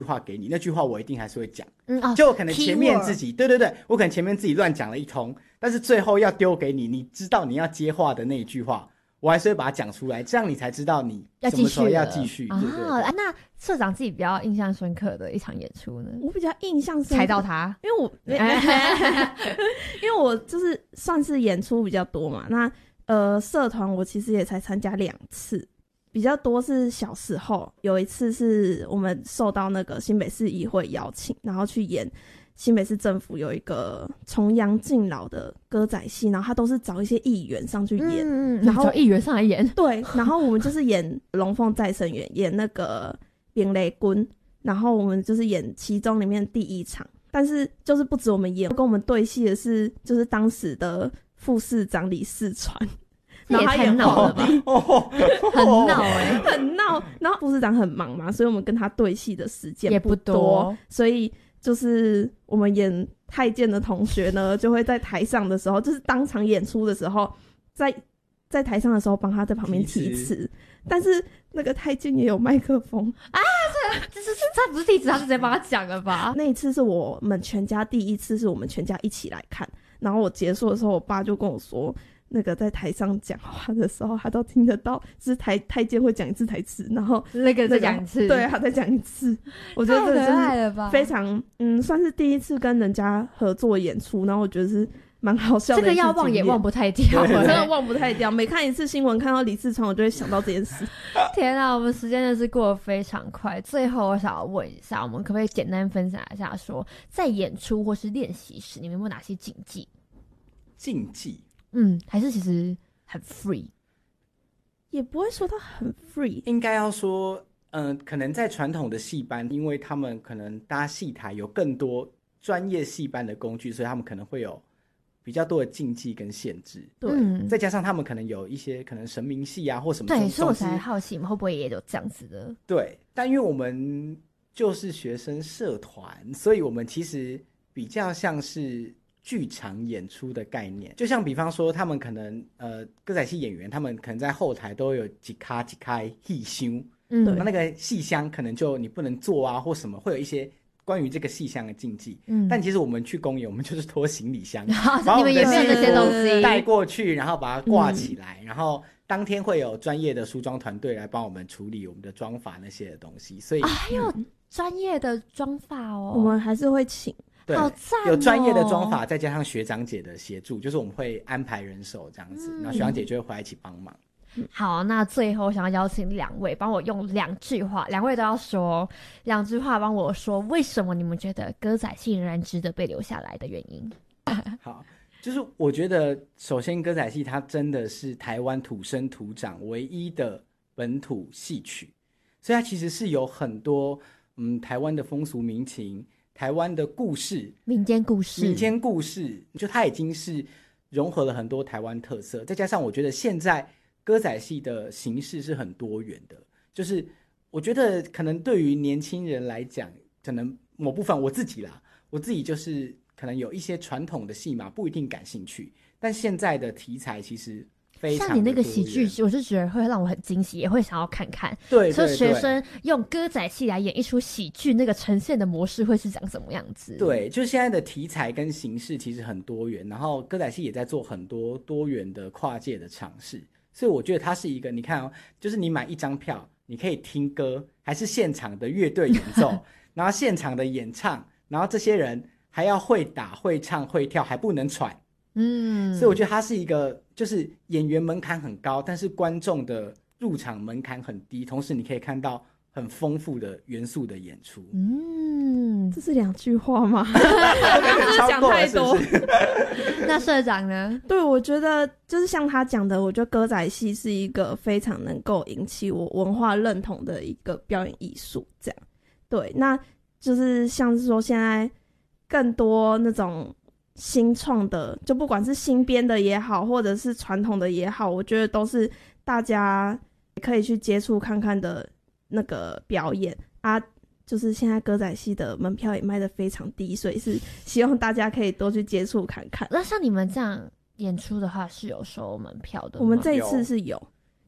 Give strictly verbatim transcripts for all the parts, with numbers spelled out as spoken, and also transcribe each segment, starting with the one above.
话给你，那句话我一定还是会讲。 嗯哦， 就我可能前面自己， keyword 对对对，我可能前面自己乱讲了一通，但是最后要丢给你，你知道你要接话的那一句话，我还是会把它讲出来，这样你才知道你什么时候要继续。 啊， 对对对啊那社长自己比较印象深刻的一场演出呢？ 我比较印象深刻， 猜到他， 因为我因为我就是算是演出比较多嘛，那呃社团我其实也才参加两次。比较多是小时候，有一次是我们受到那个新北市议会邀请，然后去演新北市政府有一个重阳敬老的歌仔戏，然后他都是找一些议员上去演， 嗯， 然后找议员上来演， 对，然后我们就是演龙凤再生园，演那个冰雷君，然后我们就是演其中里面第一场，但是就是不止我们演，跟我们对戏的是就是当时的副市长李世传。 这也太闹了吧，很闹哎、欸， 很闹。然后副市长很忙嘛，所以我们跟他对戏的时间也不多， 所以就是我们演太监的同学呢，就会在台上的时候，就是当场演出的时候，在在台上的时候帮他在旁边提词，但是那个太监也有麦克风啊，这这这不是提词，他是直接帮他讲了吧？ 那一次是我们全家第一次，是我们全家一起来看，然后我结束的时候，我爸就跟我说。那个在台上讲话的时候，他都听得到，就是台太监会讲一次台词，然后那个再讲一次， 对，他再讲一次。我觉得这个是非常，嗯，算是第一次跟人家合作演出，然后我觉得是蛮好笑的。 这个要忘也忘不太掉， 真的忘不太掉。每看一次新闻，看到李世传，我就会想到这件事。 天啊，我们时间真的是过得非常快。最后，我想要问一下，我们可不可以简单分享一下说，说在演出或是练习时，你们有没有哪些禁忌？ 禁忌？ 嗯，还是其实很 free， 也不会说它很 free， 应该要说，嗯、呃，可能在传统的戏班，因为他们可能搭戏台有更多专业戏班的工具，所以他们可能会有比较多的禁忌跟限制。 对， 嗯、 再加上他们可能有一些可能神明戏啊或什么， 对，所以我才好奇，你们会不会也有这样子的？ 对，但因为我们就是学生社团，所以我们其实比较像是。剧场演出的概念，就像比方说他们可能呃歌仔戏演员他们可能在后台都有几卡几开戏箱，嗯，那那个戏箱可能就你不能坐啊或什么，会有一些关于这个戏箱的禁忌，嗯，但其实我们去公演我们就是拖行李箱，把我们的戏服带过去，然后把它挂起来，嗯，然后当天会有专业的梳妆团队来帮我们处理我们的妆发那些的东西，所以还有专业的妆发哦， 我们还是会请。 对， 好赞哦， 有专业的妆法，再加上学长姐的协助，就是我们会安排人手这样子，然后学长姐就会回来一起帮忙。 嗯，好，那最后我想要邀请两位帮我用两句话，两位都要说两句话，帮我说为什么你们觉得歌仔戏仍然值得被留下来的原因。 好，就是我觉得首先歌仔戏它真的是台湾土生土长唯一的本土戏曲，所以它其实是有很多嗯台湾的风俗民情。台湾的故事， 民间故事， 民间故事，就它已经是融合了很多台湾特色，再加上我觉得现在歌仔戏的形式是很多元的，就是我觉得可能对于年轻人来讲，可能某部分我自己啦，我自己就是可能有一些传统的戏码不一定感兴趣，但现在的题材其实。 像你那个喜剧，我是觉得会让我很惊喜，也会想要看看。 对， 所以学生用歌仔戏来演一出喜剧，那个呈现的模式会是长什么样子？ 对，就现在的题材跟形式其实很多元，然后歌仔戏也在做很多多元的跨界的尝试，所以我觉得它是一个，你看哦，就是你买一张票，你可以听歌，还是现场的乐队演奏，然后现场的演唱，然后这些人还要会打、会唱、会跳，还不能喘。嗯，所以我觉得它是一个，就是演员门槛很高，但是观众的入场门槛很低，同时你可以看到很丰富的元素的演出。 嗯，这是两句话吗？是不是讲太多？ 是是那社长呢？ 对，我觉得就是像他讲的，我觉得歌仔戏是一个非常能够引起我文化认同的一个表演艺术。这样，对，那就是像是说现在更多那种。新创的，就不管是新编的也好，或者是传统的也好，我觉得都是大家可以去接触看看的那个表演啊。就是现在歌仔戏的门票也卖得非常低，所以是希望大家可以多去接触看看。 那像你们这样演出的话，是有收门票的吗？ 我们这一次是有。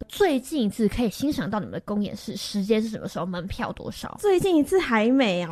最近一次可以欣赏到你们的公演是时间是什么时候？门票多少？ 最近一次还没啊，